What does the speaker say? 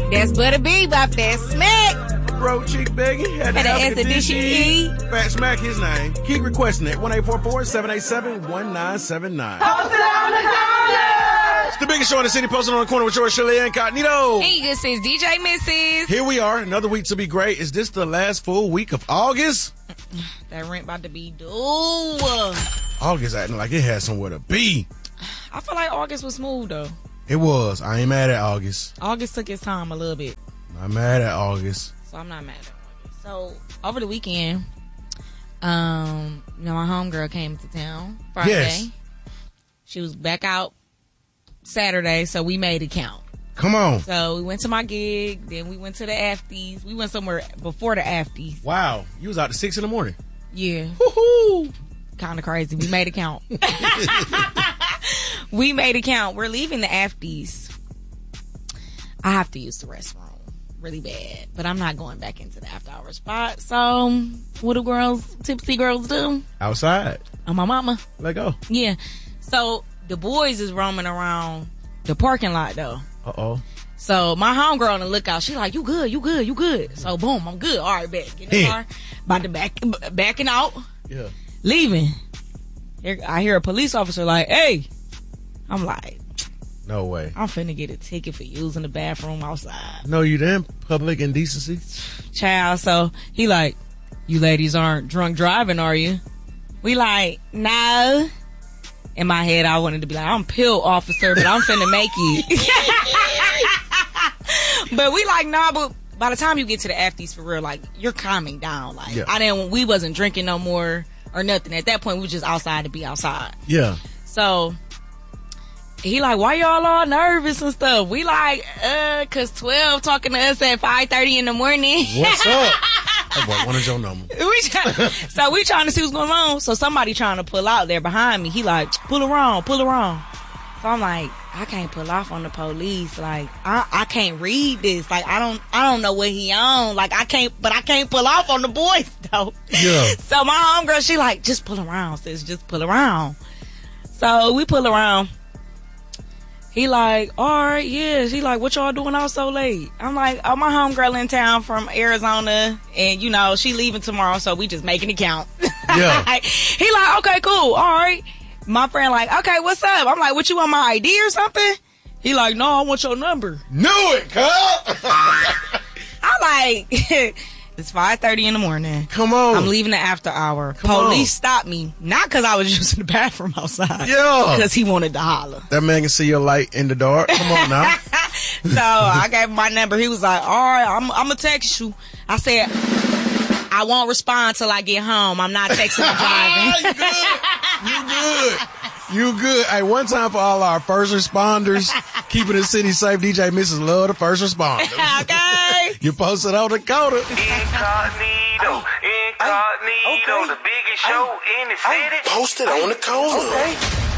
That's Butter B by Fat Smack. Bro, Cheek Begging had Had an S addition E. Fat Smack, his name. Keep requesting it. 1-844-787-1979. It's the biggest show in the city, posted on the corner with George Shirley Incognito. Hey, this is DJ Mrs. Here we are, another week to be great. Is this the last full week of August? That rent about to be due. August acting like it had somewhere to be. I feel like August was smooth, though. It was. I ain't mad at August. August took its time a little bit. Not mad at August. So I'm not mad at August. So, over the weekend, my homegirl came to town Friday. Yes. She was back out Saturday, so we made it count. Come on. So we went to my gig, then we went to the Afties. We went somewhere before the Afties. Wow. You was out at 6 a.m. Yeah. Woohoo. Kind of crazy. We made it count. We made it count. We're leaving the Afties. I have to use the restroom really bad, but I'm not going back into the after hour spot. So what do tipsy girls do? Outside. On my mama. Let go. Yeah. So the boys is roaming around the parking lot though. Uh-oh. So my homegirl on the lookout, she like, you good. So boom, I'm good. All right, back. Get in the car. About to backing out. Yeah. Leaving. I hear a police officer like, hey. I'm like, no way. I'm finna get a ticket for using the bathroom outside. No, you didn't. Public indecency. Child, so he like, you ladies aren't drunk driving, are you? We like, no. In my head, I wanted to be like, I'm pill officer, but I'm finna make it. But we like, nah, but by the time you get to the Afties for real, like, you're calming down. Like, yeah. We wasn't drinking no more or nothing. At that point, we were just outside to be outside. Yeah. So he like, why y'all all nervous and stuff? We like, cause 12 talking to us at 5:30 in the morning. What's up? I wanted your number. So we trying to see what's going on. So somebody trying to pull out there behind me. He like, pull around. So I'm like, I can't pull off on the police. Like, I can't read this. Like, I don't know what he on. Like, I can't pull off on the boys though. Yeah. So my homegirl, she like, just pull around, sis. Just pull around. So we pull around. He like, all right, yeah. She like, what y'all doing out so late? I'm like, oh, my homegirl in town from Arizona, and she leaving tomorrow, so we just making it count. Yeah. He like, okay, cool, all right. My friend like, okay, what's up? I'm like, what, you want my ID or something? He like, no, I want your number. Knew it, cuz. I'm like, it's 5:30 in the morning. Come on. I'm leaving the after hour. Police stopped me, not because I was using the bathroom outside. Yeah. Because he wanted to holler. That man can see your light in the dark. Come on now. So I gave him my number. He was like, all right, I'm going to text you. I said, I won't respond till I get home. I'm not texting or driving. You good. Hey, one time for all our first responders, keeping the city safe. DJ Mrs. Love the first responders. Okay. You posted on the corner. Incognito, the biggest show in the city. Posted on the corner. Okay.